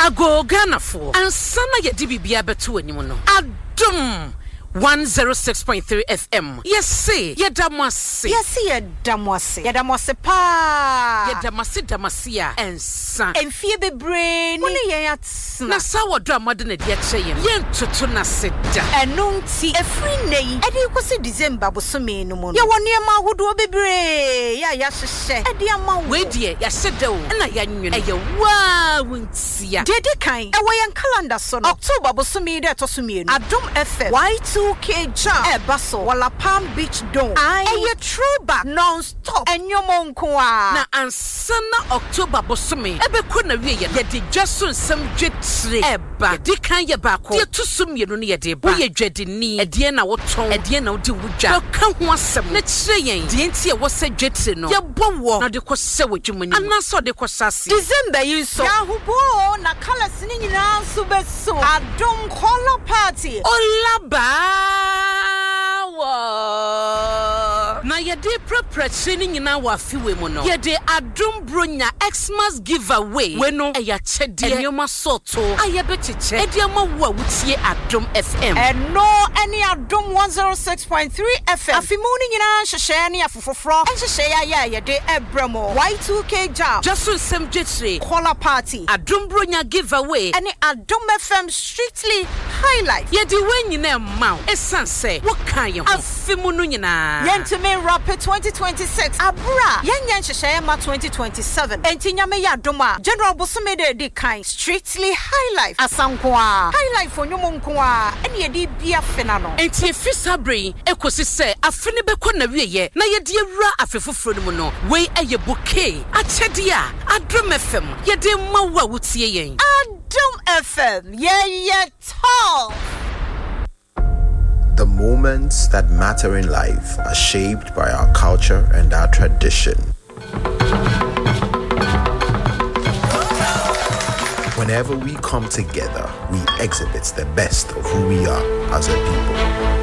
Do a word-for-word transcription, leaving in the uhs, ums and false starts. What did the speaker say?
Ago Ganafo and Sana Yadibia Betu anymore. Adum one oh six point three F M. Yes, say, Yadamasi. Yes, see, Yadamasi. Yadamasi pa. Yadamasi Damasia and son. And Phoebe brain. Only yats. Nasawa drama than a dear chain. Yen tutuna sit. And no tea a free nay. And you was a December was so mean no more. Ya one near ma who do be brave. Ya yas she. And dear ma wait dear, ya said do. And I yan you wow won't see ya. Dede kind. Away and calendar son. October was so me that was me. Adum F M. Y two K jam e baso wala Palm Beach dome aye throwback non-stop enyo monkoa na ansana October bosome ebekọ na wie ye de dwaso nsam dwetre eba de kan ye ba ko de tusum ye no ye de ba ye dwadeni ede na woton ede na wodi wudwa ka ho asem na kire yen de nti e wo se dwetre no ye bowo na de ko se wodwumani anaso de ko sase December yi so ya hubo na colors ni nyina so beso Adum color party olaba na yede prepare ni nyina wa fiwe mu no yede Adum Bronya Xmas giveaway we no eya chede enyoma soto ayebecheche ediama wo wutie Adum F M and no any Adum one oh six point three F M afimuni nyina hwehwe ne afofofro enhwehwe ya ya yede ebramo Y two K jam just nsem dwetre color party Adum Bronya giveaway and Adum F M strictly highlight yede we nyina ma esanse wo kan ye ho afimunu nyina yentime rapid twenty twenty-six abra yenyen hwehwe ma twenty twenty-seven entinyame ya doma general bosome de de kind strictly highlight asankoa highlight for nyomonkoa ene yede bia fena no enti fisabre ekosi se afene beko na wieye na yede awura afefoforo no mu no we eye bouquet achede a Adum F M yede mawa wutie yen Adum F M yeah yeah tall. The moments that matter in life are shaped by our culture and our tradition. Whenever we come together, we exhibit the best of who we are as a people.